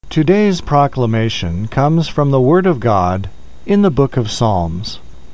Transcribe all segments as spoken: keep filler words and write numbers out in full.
Today's proclamation comes from the Word of God in the book of Psalms.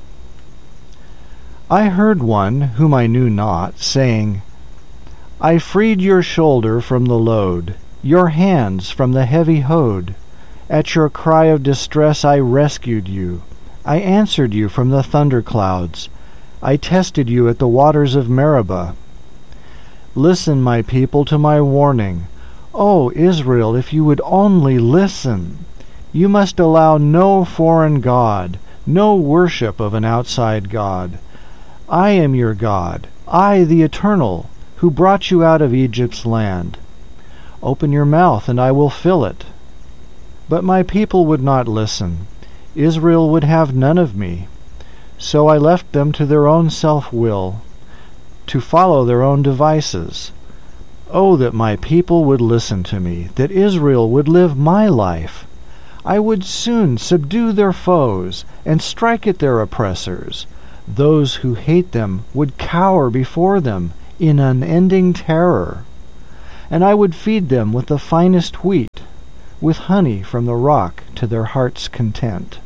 I heard one whom I knew not, saying, I freed your shoulder from the load, your hands from the heavy hoad. At your cry of distress I rescued you. I answered you from the thunderclouds. I tested you at the waters of Meribah. Listen, my people, to my warning. O Israel, if you would only listen! You must allow no foreign god, no worship of an outside god. I am your God, I the Eternal, who brought you out of Egypt's land. Open your mouth, and I will fill it. But my people would not listen. Israel would have none of me. So I left them to their own self-will, to follow their own devices. Oh, that my people would listen to me, that Israel would live my life. I would soon subdue their foes and strike at their oppressors. Those who hate them would cower before them in unending terror. And I would feed them with the finest wheat, with honey from the rock to their heart's content.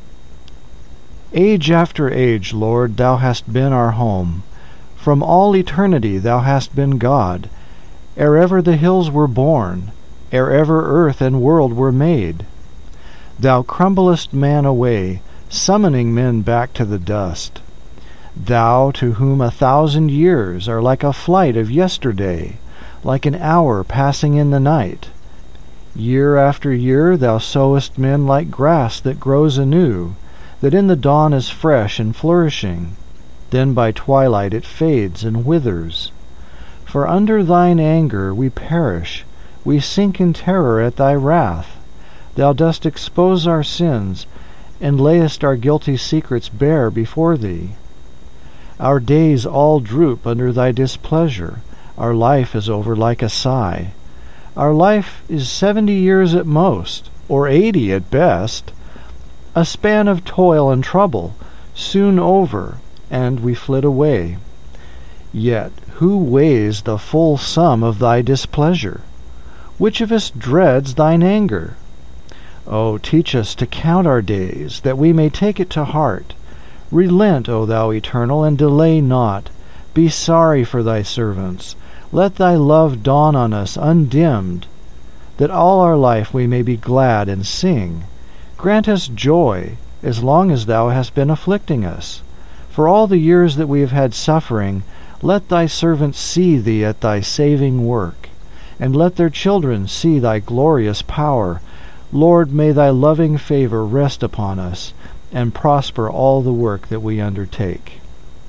Age after age, Lord, thou hast been our home. From all eternity thou hast been God. Ere ever the hills were born, ere ever earth and world were made. Thou crumblest man away, summoning men back to the dust. Thou, to whom a thousand years are like a flight of yesterday, like an hour passing in the night. Year after year thou sowest men like grass that grows anew, that in the dawn is fresh and flourishing. Then by twilight it fades and withers. For under thine anger we perish, we sink in terror at thy wrath. Thou dost expose our sins, and layest our guilty secrets bare before thee. Our days all droop under thy displeasure. Our life is over like a sigh. Our life is seventy years at most, or eighty at best. A span of toil and trouble, soon over, and we flit away. Yet who weighs the full sum of thy displeasure? Which of us dreads thine anger? O teach us to count our days, that we may take it to heart. Relent, O thou Eternal, and delay not. Be sorry for thy servants. Let thy love dawn on us undimmed, that all our life we may be glad and sing. Grant us joy, as long as thou hast been afflicting us. For all the years that we have had suffering, let thy servants see thee at thy saving work, and let their children see thy glorious power. Lord, may thy loving favor rest upon us, and prosper all the work that we undertake.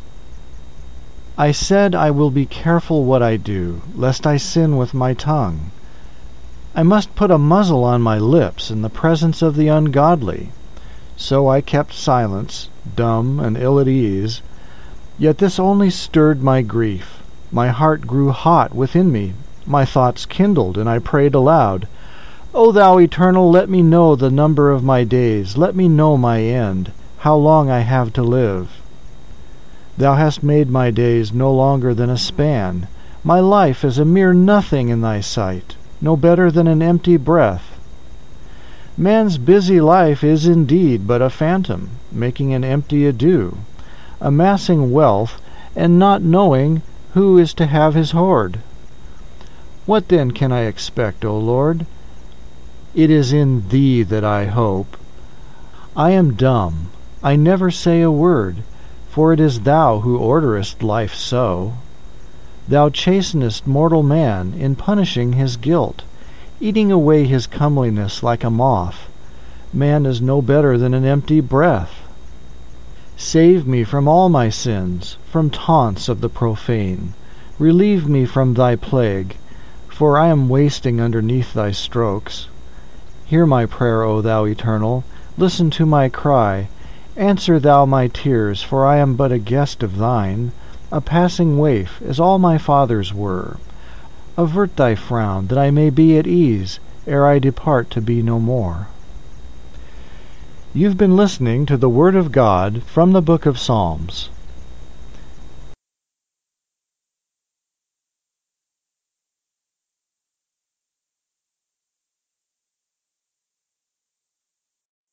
I said, I will be careful what I do, lest I sin with my tongue. I must put a muzzle on my lips in the presence of the ungodly. So I kept silence, dumb and ill at ease. Yet this only stirred my grief. My heart grew hot within me. My thoughts kindled, and I prayed aloud. O thou Eternal, let me know the number of my days. Let me know my end, how long I have to live. Thou hast made my days no longer than a span. My life is a mere nothing in thy sight, no better than an empty breath. Man's busy life is indeed but a phantom, making an empty ado, amassing wealth, and not knowing who is to have his hoard. What then can I expect, O Lord? It is in thee that I hope. I am dumb, I never say a word, for it is thou who orderest life so. Thou chastenest mortal man in punishing his guilt, eating away his comeliness like a moth. Man is no better than an empty breath. Save me from all my sins, from taunts of the profane. Relieve me from thy plague, for I am wasting underneath thy strokes. Hear my prayer, O thou Eternal. Listen to my cry. Answer thou my tears, for I am but a guest of thine, a passing waif, as all my fathers were. Avert thy frown, that I may be at ease, ere I depart to be no more. You've been listening to the Word of God from the book of Psalms.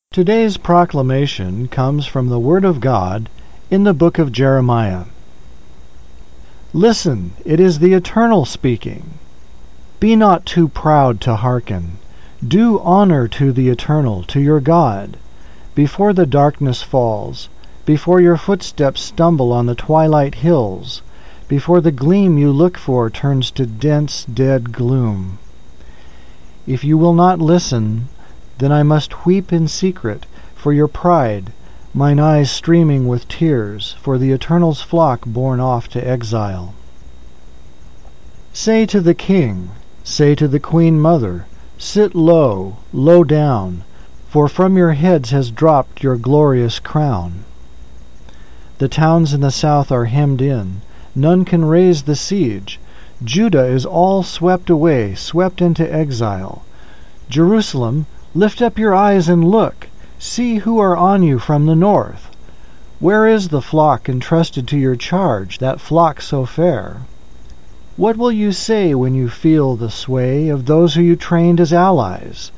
Today's proclamation comes from the Word of God in the book of Jeremiah. Listen, it is the Eternal speaking. Be not too proud to hearken. Do honor to the Eternal, to your God, before the darkness falls, before your footsteps stumble on the twilight hills, before the gleam you look for turns to dense, dead gloom. If you will not listen, then I must weep in secret for your pride, mine eyes streaming with tears for the Eternal's flock borne off to exile. Say to the king, say to the queen mother, sit low, low down, for from your heads has dropped your glorious crown. The towns in the south are hemmed in, none can raise the siege. Judah is all swept away, swept into exile. Jerusalem, lift up your eyes and look, see who are on you from the north. Where is the flock entrusted to your charge, that flock so fair? What will you say when you feel the sway of those who you trained as allies?